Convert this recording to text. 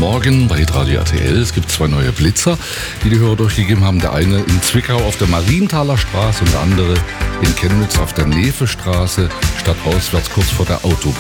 Morgen bei Radio RTL. Es gibt 2 neue Blitzer, die Hörer durchgegeben haben. Der eine in Zwickau auf der Marienthaler Straße und der andere in Chemnitz auf der Nevestraße, stadtauswärts kurz vor der Autobahn.